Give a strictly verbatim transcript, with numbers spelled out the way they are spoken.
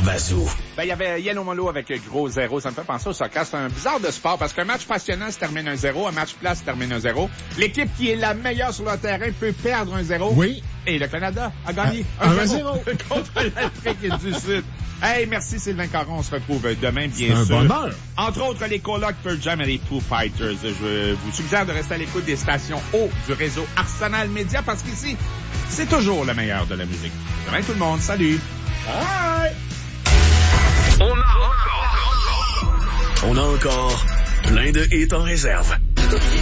Vazou. Ben, il y avait Yellow Molo avec gros zéro. Ça me fait penser au soccer. C'est un bizarre de sport parce qu'un match passionnant se termine un zéro. Un match plat se termine un zéro. L'équipe qui est la meilleure sur le terrain peut perdre un zéro. Oui. Et le Canada a gagné un zéro contre l'Afrique du Sud. Hey, merci Sylvain Caron. On se retrouve demain, bien sûr. Un bonheur. Entre autres, les colocs Pearl Jam et les Foo Fighters. Je vous suggère de rester à l'écoute des stations haut du réseau Arsenal Média parce qu'ici, c'est toujours le meilleur de la musique. Demain tout le monde. Salut. Bye. On a encore, on a encore plein de hits en réserve.